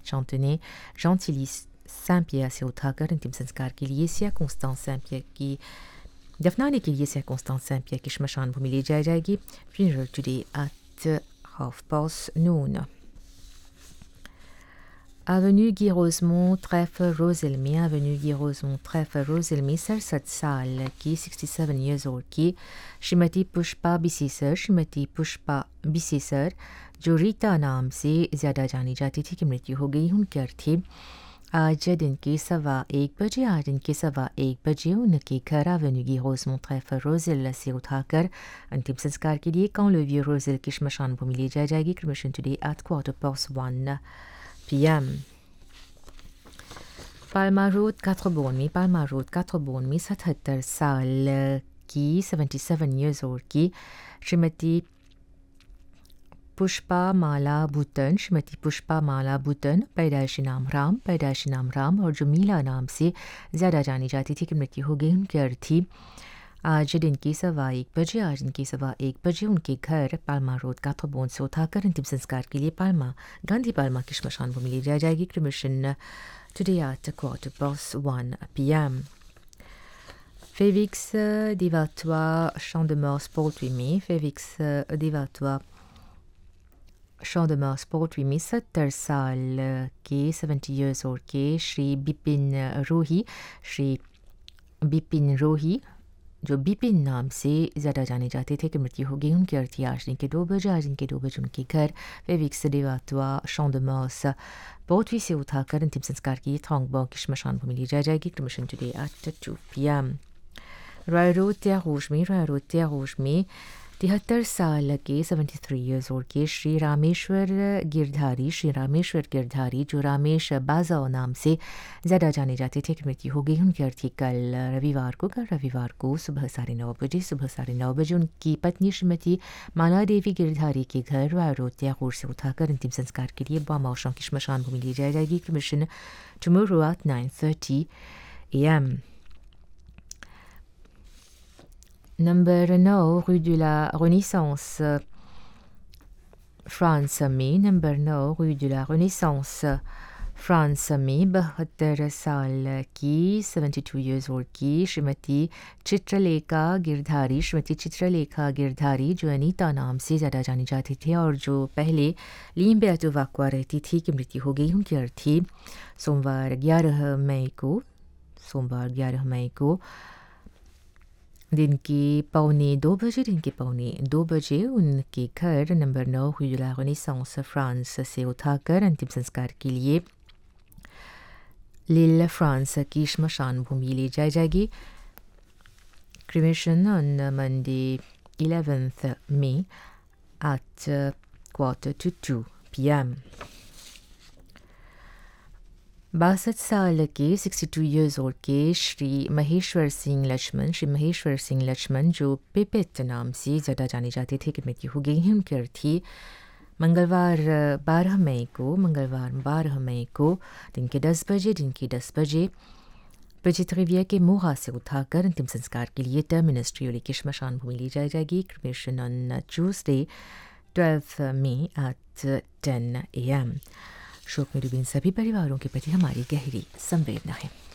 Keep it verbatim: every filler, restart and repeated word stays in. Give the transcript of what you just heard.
Chantenay, Gentilly Saint-Pierre से उठाकर अंतिम संस्कार के लिए सिया कॉन्स्टेंस सैंपियर की दफनाने के लिए सिया कॉन्स्टेंस सैंपियर की श्मशान भूमि ले जाई जाएगी. Funeral today at half past noon. Avenue Guy Rosemont, Trèfle Roselmy, Avenue Guy Rosemont, Trèfle Roselmy, सड़सठ साल की sixty-seven years old की श्रीमती पुष्पा बिसेसर, श्रीमती पुष्पा बिसेसर जो रीता नाम से ज़्यादा जानी जाती थी कि मृत्यु हो गई. उनकी अर्थी आज दिन के सवा एक बजे आज दिन के सवा एक बजे उनके घर एवेन्यू गी रोज़मोंट ट्रैफल रोज़िल से उठाकर अंतिम संस्कार के लिए quand le vieux रोज़िल की श्मशान भूमि ले जाई जाएगी. Cremation today at quarter past one p m. Palma Road quatre-Bornes, Palma Road quatre-Bornes, सतहत्तर साल की seventy-seven years old की श्रीमती पुष्पा माला भूतन, श्रीमती पुष्पा माला भूतन पैदाइशी नाम राम, पैदाइशी नाम राम और जो मीला नाम से ज़्यादा जानी जाती थी कि मृत्यु हो गई. उनकी अर्थी आज दिन की सवा एक बजे आज दिन की सवा एक बजे उनके घर पाल्मा रोड quatre-Bornes से उठाकर अंतिम संस्कार के लिए पाल्मा गांधी पाल्मा की श्मशान भूमि ले जाई जाएगी. Cremation today at quarter past one p m. Félix Divartois, Champ de Mars, Port-Wimy, Félix Divartois, Champ de Mars, Port-Wimy, सत्तर साल के seventy years old के श्री बिपिन रोही, श्री बिपिन रोही जो बिपिन नाम से ज़्यादा जाने जाते थे कि मृत्यु हो गई. उनकी अर्थी आज दिन के दो बजे आज दिन के दो बजे उनके घर Félix Divartois, Champ de Mars, Port-Wimy से उठाकर अंतिम संस्कार की Tranquebar की श्मशान भूमि ली जाई जाएगी. Cremation today at two p m. Royal Road Terre Rouge में Royal Road Terre Rouge में तिहत्तर साल के seventy-three years old के श्री रामेश्वर गिरधारी, श्री रामेश्वर गिरधारी जो रामेश बाजाओ नाम से ज़्यादा जाने जाते थे कि मृत्यु हो गई. उनकी अर्थी कल रविवार को कल रविवार को सुबह साढ़े नौ बजे सुबह साढ़े नौ बजे उनकी पत्नी श्रीमती माला देवी गिरधारी के घर रॉयल रोड त्यार रूज से उठाकर अंतिम संस्कार के लिए बामाशा की श्मशान भूमि ली जाई जाएगी. Cremation tomorrow at nine thirty a m. Number nine rue de la Renaissance, France में Number nine rue de la Renaissance, France में बहत्तर साल की seventy-two years old की श्रीमती चित्रलेखा गिरधारी, श्रीमती चित्रलेखा गिरधारी जो अनीता नाम से ज़्यादा जानी जाती थी और जो पहले लीम्बेटो वाक्वा रहती थी कि मृत्यु हो गई. उनकी अर्थी सोमवार ग्यारह मई को सोमवार ग्यारह मई को दिन के पौने दो बजे दिन के पौने दो बजे उनके घर नंबर नौ rue de la Renaissance, France से उठाकर अंतिम संस्कार के लिए लील फ्रांस की श्मशान भूमि ले जाई जाएगी. Cremation on Monday eleventh May at quarter to two p m. बासठ साल के sixty-two years old के श्री महेश्वर सिंह लक्ष्मण, श्री महेश्वर सिंह लक्ष्मण जो पिपिट नाम से ज़्यादा जाने जाते थे कि मृत्यु हो गई है. उनकी अर्थी मंगलवार बारह मई को मंगलवार बारह मई को दिन के दस बजे दिन के दस बजे Petite Rivière के मोहा से उठाकर अंतिम संस्कार के लिए टर्मिनस ट्रियोली की श्मशान भूमि ली जाई जाएगी. Cremation on Tuesday twelfth May at ten a m. शोक में डूबे इन सभी परिवारों के प्रति हमारी गहरी संवेदना है.